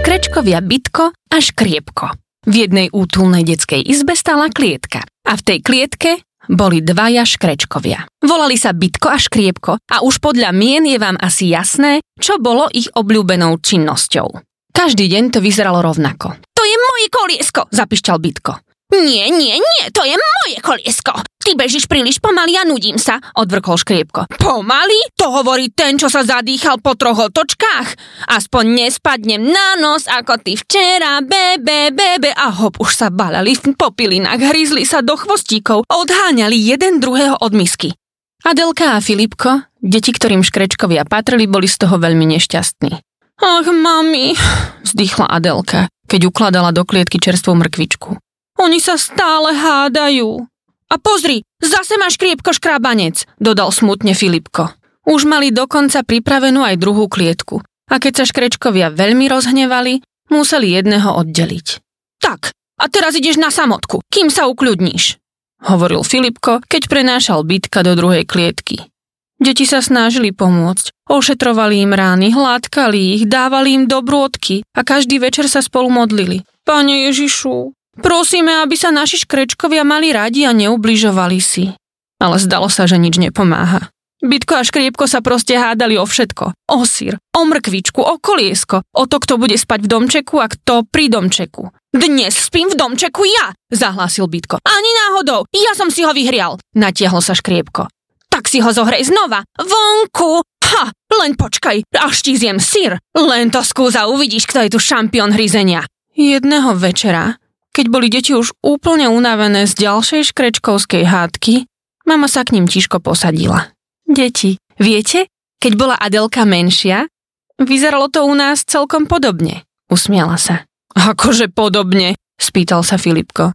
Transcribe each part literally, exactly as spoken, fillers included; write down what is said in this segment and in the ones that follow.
škrečkovia Bitko a Škriepko. V jednej útulnej detskej izbe stála klietka a v tej klietke boli dvaja škrečkovia. Volali sa Bitko a Škriepko a už podľa mien je vám asi jasné, čo bolo ich obľúbenou činnosťou. Každý deň to vyzeralo rovnako. To je moje koliesko, zapišťal Bitko. Nie, nie, nie, to je moje koliesko. Ty bežíš príliš pomaly a nudím sa, odvrkol Škriepko. Pomaly? To hovorí ten, čo sa zadýchal po troch otočkách. Aspoň nespadnem na nos, ako ty včera, bebe, bebe. A hop, už sa balali v popilinách, hryzli sa do chvostíkov, odháňali jeden druhého od misky. Adelka a Filipko, deti, ktorým škrečkovia patrili, boli z toho veľmi nešťastní. Ach, mami, vzdychla Adelka, keď ukladala do klietky čerstvú mrkvičku. Oni sa stále hádajú. A pozri, zase máš Škriepko škrabanec, dodal smutne Filipko. Už mali dokonca pripravenú aj druhú klietku. A keď sa škrečkovia veľmi rozhnevali, museli jedného oddeliť. Tak, a teraz ideš na samotku, kým sa ukľudníš, hovoril Filipko, keď prenášal Bitka do druhej klietky. Deti sa snažili pomôcť. Ošetrovali im rány, hladkali ich, dávali im dobrôdky a každý večer sa spolu modlili. Pane Ježišu, prosíme, aby sa naši škrečkovia mali radi a neubližovali si. Ale zdalo sa, že nič nepomáha. Bitko a Škriepko sa proste hádali o všetko. O syr, o mrkvičku, o koliesko, o to, kto bude spať v domčeku a kto pri domčeku. Dnes spím v domčeku ja, zahlásil Bitko. Ani náhodou, ja som si ho vyhrial, natiahol sa Škriepko. Tak si ho zohrej znova. Vonku! Ha! Len počkaj, až ti zjem syr. Len to skús a uvidíš, kto je tu šampión hryzenia. Jedného večera, keď boli deti už úplne unavené z ďalšej škrečkovskej hádky, mama sa k ním tiško posadila. Deti, viete, keď bola Adelka menšia, vyzeralo to u nás celkom podobne. Usmiala sa. Akože podobne? Spýtal sa Filipko.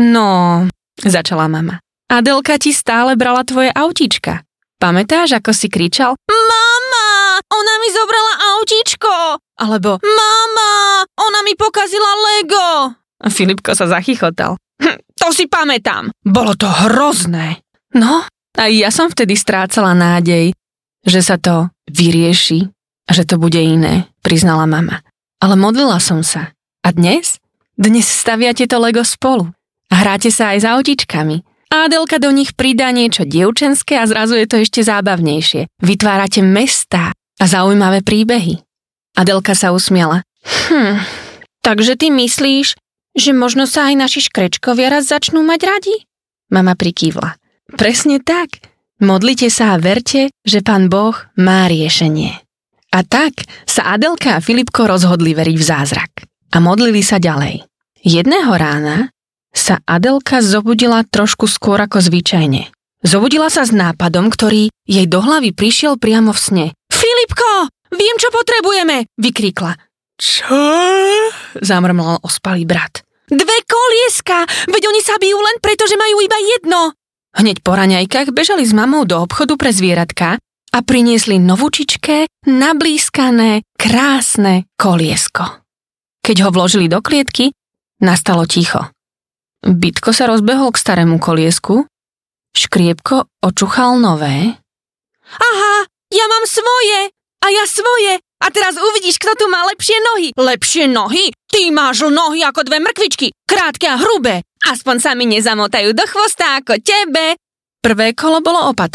No, začala mama. Adelka ti stále brala tvoje autíčka. Pamätáš, ako si kričal? Mama, ona mi zobrala autíčko! Alebo mama, ona mi pokazila Lego! A Filipko sa zachychotal. Hm, to si pamätám. Bolo to hrozné. No, a ja som vtedy strácala nádej, že sa to vyrieši a že to bude iné, priznala mama. Ale modlila som sa. A dnes? Dnes staviate to Lego spolu. A hráte sa aj s autíčkami. A Adelka do nich pridá niečo dievčenské a zrazu je to ešte zábavnejšie. Vytvárate mestá a zaujímavé príbehy. Adelka sa usmiala. Hm, takže ty myslíš, že možno sa aj naši škrečkovia raz začnú mať radi? Mama prikývla. Presne tak. Modlite sa a verte, že Pán Boh má riešenie. A tak sa Adelka a Filipko rozhodli veriť v zázrak. A modlili sa ďalej. Jedného rána sa Adelka zobudila trošku skôr ako zvyčajne. Zobudila sa s nápadom, ktorý jej do hlavy prišiel priamo v sne. Filipko, viem, čo potrebujeme, vykríkla. Čo? Zamrmlal ospalý brat. Dve kolieska, veď oni sa bijú len preto, že majú iba jedno. Hneď po raňajkách bežali s mamou do obchodu pre zvieratka a priniesli novúčičké, nablískané, krásne koliesko. Keď ho vložili do klietky, nastalo ticho. Bitko sa rozbehol k starému koliesku, Škriepko očuchal nové. Aha, ja mám svoje a ja svoje a teraz uvidíš, kto tu má lepšie nohy. Lepšie nohy? Ty máš nohy ako dve mrkvičky, krátke a hrubé. Aspoň sa mi nezamotajú do chvosta ako tebe. Prvé kolo bolo opatrné.